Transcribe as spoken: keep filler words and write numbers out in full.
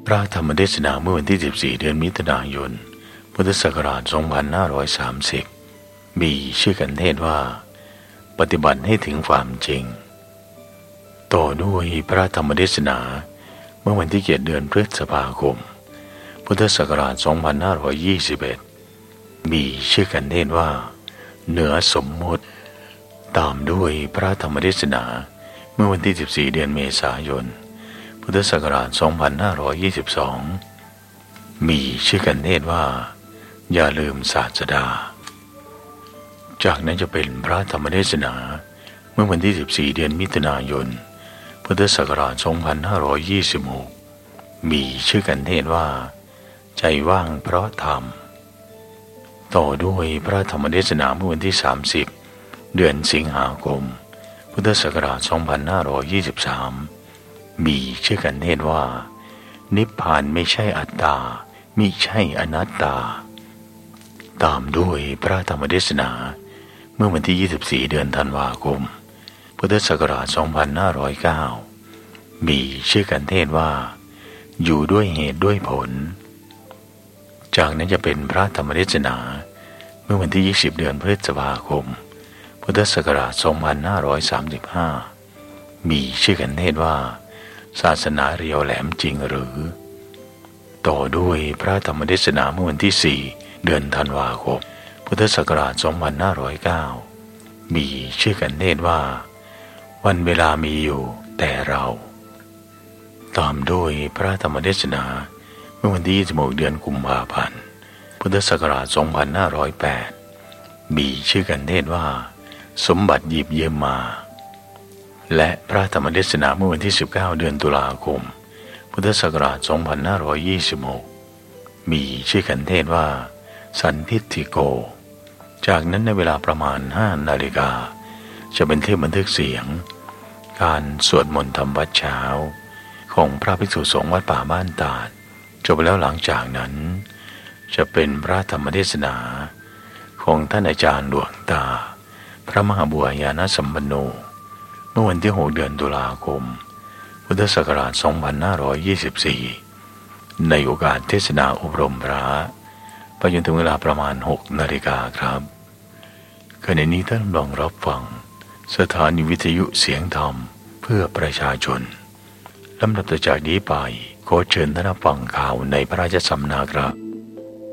พระธรรมเทศนาเมื่อวันที่สิบสี่เดือนมิถุนายนพุทธศักราชสองพันห้าร้อยสามสิบมีชื่อกันเทศว่าปฏิบัติให้ถึงความจริงต่อด้วยพระธรรมเทศนาเมื่อวันที่เจ็ดเดือนพฤษภาคมพุทธศักราชสองพันห้าร้อยยี่สิบเอ็ดมีชื่อกันเทศว่าเหนือสมมุติตามด้วยพระธรรมเทศนาเมื่อวันที่สิบสี่เดือนเมษายนพุทธศักราชสองพันห้าร้อยยี่สิบสองมีชื่อกันเทศว่าอย่าลืมศาสดาจากนั้นจะเป็นพระธรรมเทศนาเมื่อวันที่สิบสี่เดือนมิถุนายนพุทธศักราชสองพันห้าร้อยยี่สิบหกมีชื่อกันเทศว่าใจว่างเพราะธรรมต่อด้วยพระธรรมเทศนาเมื่อวันที่สามสิบเดือนสิงหาคมพุทธศักราชสองพันห้าร้อยยี่สิบสามมีชื่อกันเทศว่านิพพานไม่ใช่อัตตามิใช่อนัตตาตามด้วยพระธรรมเทศนาเมื่อวันที่ยี่สิบสี่เดือนธันวาคมพุทธศักราชสองพันห้าร้อยเก้ามีชื่อกันเทศว่าอยู่ด้วยเหตุด้วยผลจากนั้นจะเป็นพระธรรมเทศนาเมื่อวันที่ยี่สิบเดือนพฤษภาคมพุทธศักราชสองพันห้าร้อยสามสิบห้ามีชื่อกันเทศว่าศาสนาเรียวแหลมจริงหรือต่อด้วยพระธรรมเทศนาเมื่อวันที่สี่เดือนธันวาคมพุทธศักราชสองพันห้าร้อยเก้ามีชื่อกันเทศว่าวันเวลามีอยู่แต่เราตามด้วยพระธรรมเทศนาเมื่อวันที่ยี่สิบหกเดือนกุมภาพันธ์พุทธศักราชสองพันห้าร้อยแปดมีชื่อกันเทศว่าสมบัติหยิบยืมมาและพระธรรมเทศนาเมื่อวันที่สิบเก้าเดือนตุลาคมพุทธศักราชสองพันห้าร้อยยี่สิบหกมีชื่อกันเทศว่าสันทิฏฐิโกจากนั้นในเวลาประมาณห้านาฬิกาจะเป็นเทปบันทึกเสียงการสวดมนต์ธรรมวัดเช้าของพระภิกษุสงฆ์วัดป่าบ้านตาดจบแล้วหลังจากนั้นจะเป็นพระธรรมเทศนาของท่านอาจารย์หลวงตาพระมหาบัวญาณสัมปันโนเมื่อวันที่หกเดือนตุลาคมพุทธศักราชสองพันห้าร้อยยี่สิบสี่ในโอกาสเทศนาอบรมพระไปจนถึงเวลาประมาณหกนาฬิกาครับขณะนี้ท่านลองรับฟังสถานีวิทยุเสียงธรรมเพื่อประชาชนลำดับต่อจากนี้ไปขอเชิญท่านฟังข่าวในพระราชสำนักครับ